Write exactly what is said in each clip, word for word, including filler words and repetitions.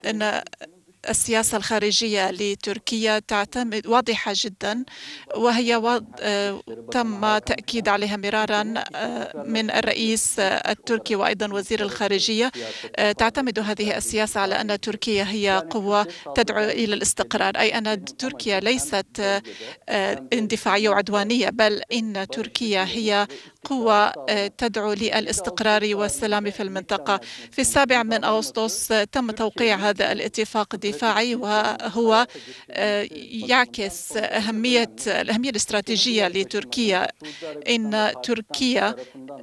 أن السياسة الخارجية لتركيا تعتمد واضحة جدا، وهي وض... تم تأكيد عليها مرارا من الرئيس التركي وأيضا وزير الخارجية. تعتمد هذه السياسة على أن تركيا هي قوة تدعو إلى الاستقرار، أي أن تركيا ليست اندفاعية وعدوانية، بل إن تركيا هي قوة تدعو للاستقرار والسلام في المنطقة. في السابع من أغسطس تم توقيع هذا الاتفاق الدفاعي، وهو يعكس أهمية الأهمية الاستراتيجية لتركيا. إن تركيا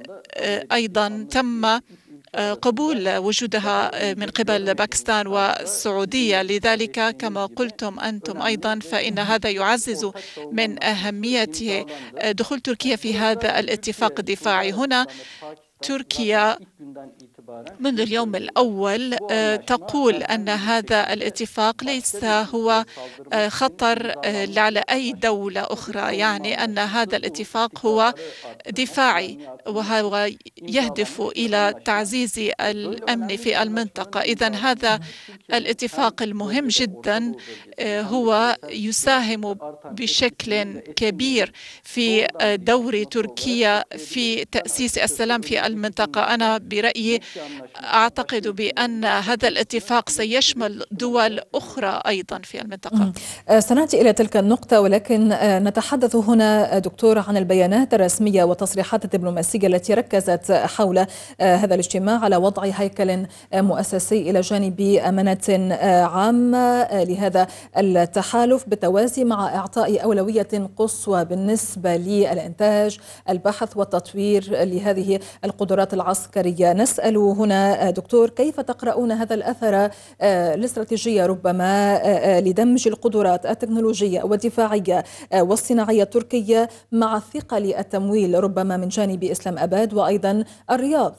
أيضا تم قبول وجودها من قبل باكستان والسعودية، لذلك كما قلتم أنتم أيضا فإن هذا يعزز من أهمية دخول تركيا في هذا الاتفاق الدفاعي. هنا تركيا منذ اليوم الأول تقول أن هذا الاتفاق ليس هو خطر على أي دولة أخرى، يعني أن هذا الاتفاق هو دفاعي وهو يهدف إلى تعزيز الأمن في المنطقة. إذن هذا الاتفاق المهم جدا هو يساهم بشكل كبير في دور تركيا في تأسيس السلام في المنطقة. أنا برأيي أعتقد بأن هذا الاتفاق سيشمل دول أخرى أيضا في المنطقة. سنأتي إلى تلك النقطة، ولكن نتحدث هنا دكتور عن البيانات الرسمية والتصريحات الدبلوماسية التي ركزت حول هذا الاجتماع على وضع هيكل مؤسسي إلى جانب أمانة عامة لهذا التحالف، بالتوازي مع إعطاء أولوية قصوى بالنسبة للإنتاج، البحث والتطوير لهذه القدرات العسكرية. نسأل هنا دكتور، كيف تقرؤون هذا الأثر الاستراتيجية ربما لدمج القدرات التكنولوجية والدفاعية والصناعية التركية مع ثقل التمويل ربما من جانب إسلام أباد وأيضا الرياض؟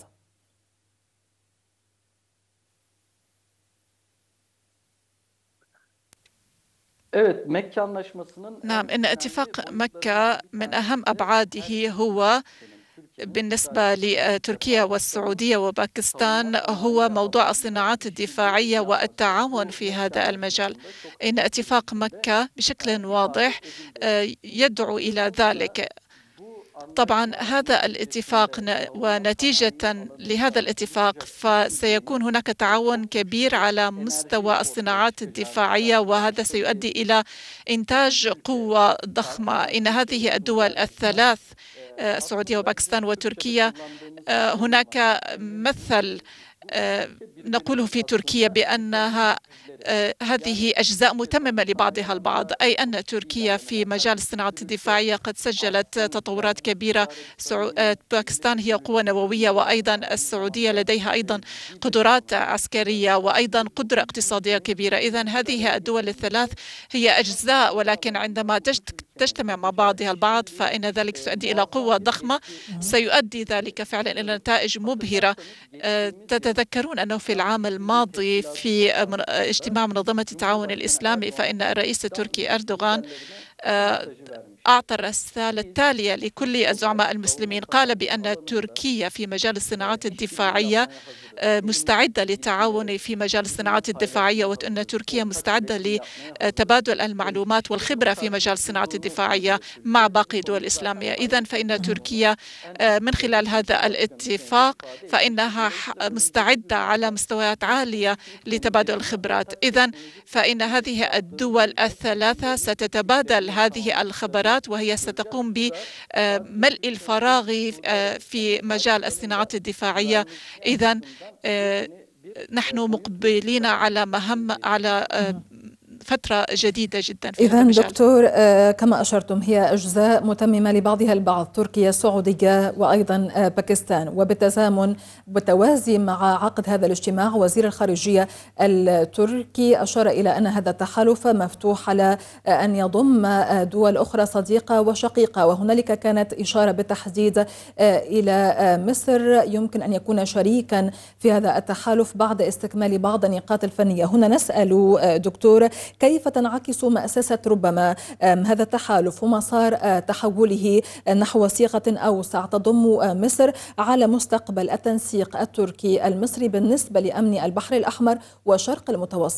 نعم، إن اتفاق مكة من أهم أبعاده هو بالنسبة لتركيا والسعودية وباكستان هو موضوع الصناعات الدفاعية والتعاون في هذا المجال. إن اتفاق مكة بشكل واضح يدعو إلى ذلك. طبعا هذا الاتفاق ونتيجة لهذا الاتفاق فسيكون هناك تعاون كبير على مستوى الصناعات الدفاعية، وهذا سيؤدي إلى إنتاج قوة ضخمة. إن هذه الدول الثلاث السعودية وباكستان وتركيا، هناك مثل نقوله في تركيا بأنها هذه أجزاء متممة لبعضها البعض، أي أن تركيا في مجال الصناعات الدفاعية قد سجلت تطورات كبيرة. باكستان هي قوة نووية، وأيضا السعودية لديها أيضا قدرات عسكرية وأيضا قدرة اقتصادية كبيرة. إذن هذه الدول الثلاث هي أجزاء، ولكن عندما تجتمع مع بعضها البعض فإن ذلك سيؤدي إلى قوة ضخمة، سيؤدي ذلك فعلا إلى نتائج مبهرة. تتذكرون أنه في العام الماضي في اجتماع منظمة التعاون الإسلامي فإن الرئيس التركي أردوغان أعطى الرسالة التالية لكل الزعماء المسلمين. قال بأن تركيا في مجال الصناعات الدفاعية مستعدة للتعاون في مجال الصناعات الدفاعية، وأن تركيا مستعدة لتبادل المعلومات والخبرة في مجال الصناعات الدفاعية مع باقي الدول الإسلامية. إذن فإن تركيا من خلال هذا الاتفاق فإنها مستعدة على مستويات عالية لتبادل الخبرات. إذن فإن هذه الدول الثلاثة ستتبادل هذه الخبرات، وهي ستقوم بملء الفراغ في مجال الصناعات الدفاعية. إذن نحن مقبلين على مهمة على فترة جديدة جدا في إذن دكتور، كما أشرتم هي أجزاء متممة لبعضها البعض، تركيا، السعودية وأيضا باكستان، وبالتزامن بالتوازي مع عقد هذا الاجتماع وزير الخارجية التركي أشار إلى أن هذا التحالف مفتوح على أن يضم دول أخرى صديقة وشقيقة، وهنالك كانت إشارة بالتحديد إلى مصر يمكن أن يكون شريكا في هذا التحالف بعد استكمال بعض النقاط الفنية. هنا نسأل دكتور، كيف تنعكس مأسسة ربما هذا التحالف ومسار تحوله نحو صيغة أوسع تضم مصر على مستقبل التنسيق التركي المصري بالنسبة لأمن البحر الأحمر وشرق المتوسط؟